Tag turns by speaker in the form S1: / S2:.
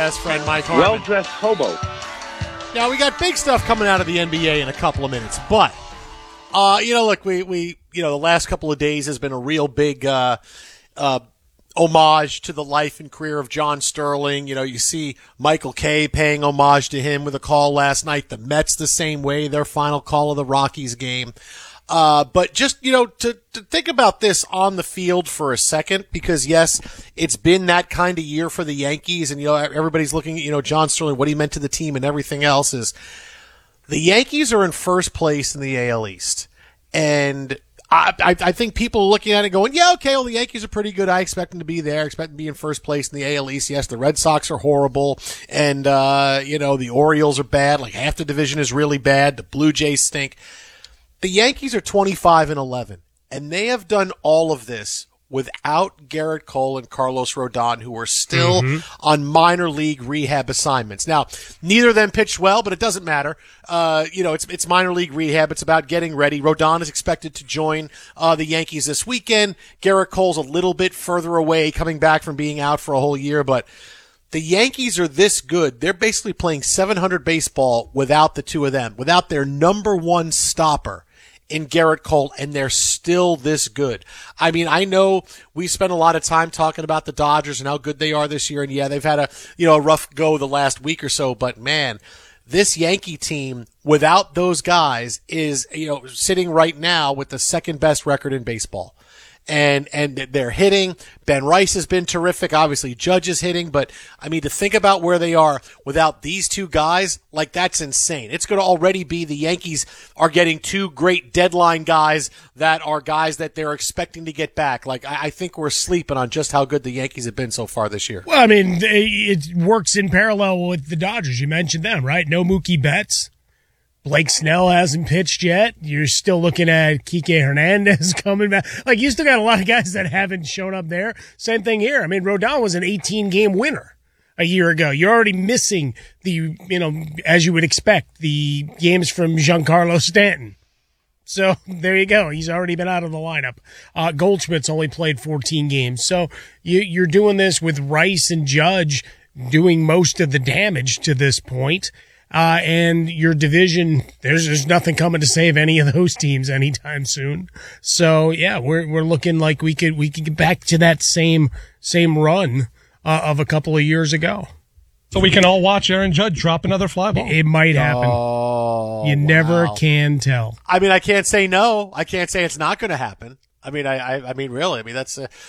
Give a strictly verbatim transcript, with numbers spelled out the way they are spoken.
S1: best friend, Mike Harmon.
S2: Well-dressed hobo.
S1: Now, we got big stuff coming out of the N B A in a couple of minutes, but, uh, you know, look, we, we, you know, the last couple of days has been a real big, uh, uh, homage to the life and career of John Sterling. You know, you see Michael Kay paying homage to him with a call last night. The Mets the same way, their final call of the Rockies game. Uh, but just, you know, to, to think about this on the field for a second, because yes, it's been that kind of year for the Yankees, and, you know, everybody's looking at, you know, John Sterling, what he meant to the team and everything else. Is the Yankees are in first place in the A L East. And I, I, I think people are looking at it going, yeah, okay, well, the Yankees are pretty good. I expect them to be there. I expect them to be in first place in the A L East. Yes, the Red Sox are horrible. And, uh, you know, the Orioles are bad. Like, half the division is really bad. The Blue Jays stink. The Yankees are twenty-five and eleven, and they have done all of this without Garrett Cole and Carlos Rodon, who are still mm-hmm. on minor league rehab assignments. Now, neither of them pitched well, but it doesn't matter. Uh, you know, it's it's minor league rehab. It's about getting ready. Rodon is expected to join uh, the Yankees this weekend. Garrett Cole's a little bit further away, coming back from being out for a whole year, but the Yankees are this good. They're basically playing seven hundred baseball without the two of them, without their number one stopper in Garrett Cole, and they're still this good. I mean, I know we spent a lot of time talking about the Dodgers and how good they are this year, and yeah, they've had a, you know, a rough go the last week or so, but man, this Yankee team without those guys is, you know, sitting right now with the second best record in baseball. And, and they're hitting. Ben Rice has been terrific. Obviously, Judge is hitting, but I mean, to think about where they are without these two guys, like, that's insane. It's going to already be the Yankees are getting two great deadline guys that are guys that they're expecting to get back. Like, I, I think we're sleeping on just how good the Yankees have been so far this year.
S3: Well, I mean, it works in parallel with the Dodgers. You mentioned them, right? No Mookie Betts. Blake Snell hasn't pitched yet. You're still looking at Kike Hernandez coming back. Like, you still got a lot of guys that haven't shown up there. Same thing here. I mean, Rodon was an eighteen-game winner a year ago. You're already missing the, you know, as you would expect, the games from Giancarlo Stanton. So there you go. He's already been out of the lineup. Uh, Goldschmidt's only played fourteen games. So you, you're doing this with Rice and Judge doing most of the damage to this point. Uh, and your division, there's, there's nothing coming to save any of those teams anytime soon. So yeah, we're, we're looking like we could, we could get back to that same, same run, uh, of a couple of years ago.
S4: So we can all watch Aaron Judge drop another fly ball.
S3: It might happen.
S1: Oh,
S3: you
S1: wow.
S3: never can tell.
S1: I mean, I can't say no. I can't say it's not going to happen. I mean, I, I, I mean, really, I mean, that's, uh,